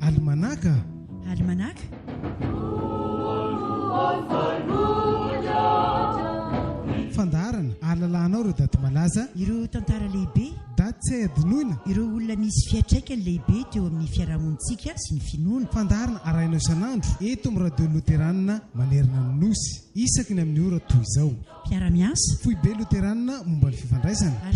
Almanaka. Almanaka. Fandarana ahalalànao ireo daty malaza, Ireo tantara lehibe, daty tsy hay adinoina. ireo olona misy fiatraikany lehibe teo amin'ny fiarahamonitsika sy ny finoana. Fandarana arahinao isan'andro eto amin'ny radio Luteranina manerana ny nosy isaky ny amin'ny ora toy izao. Mpiara-miasa Foibe Luteranina momba ny fifandraisana.